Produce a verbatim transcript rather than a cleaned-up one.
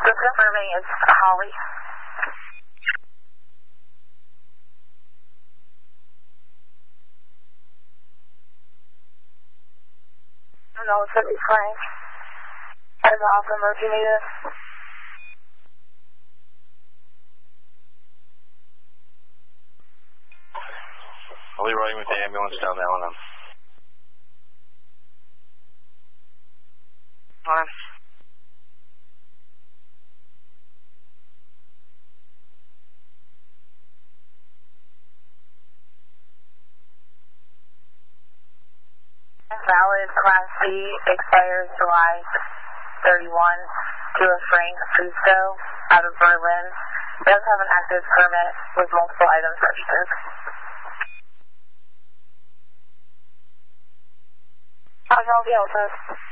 Just confirming it's Holly. No, it's going to be Frank. As Alpha Emergency needed. I'll be riding with the ambulance down there on them. On. Valid Class C expires July thirty-first to a Frank Fusto out of Berlin. Does have an active permit with multiple items registered. How's all the Alphas?